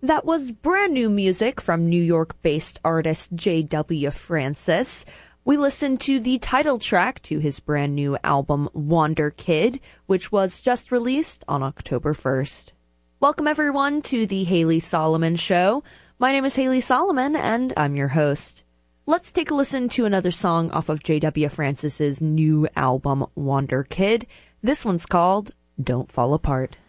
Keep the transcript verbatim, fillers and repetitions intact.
That was brand new music from New York-based artist J W Francis. We listened to the title track to his brand new album, Wander Kid, which was just released on October first. Welcome everyone to the Haley Solomon Show. My name is Haley Solomon, and I'm your host. Let's take a listen to another song off of J W Francis's new album, Wander Kid. This one's called Don't Fall Apart.